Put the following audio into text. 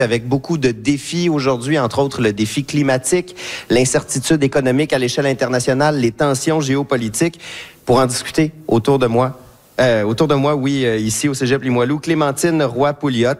avec beaucoup de défis aujourd'hui, entre autres le défi climatique, l'incertitude économique à l'échelle internationale, les tensions géopolitiques. Pour en discuter autour de moi, ici au Cégep Limoilou, Clémentine Roy-Pouliot,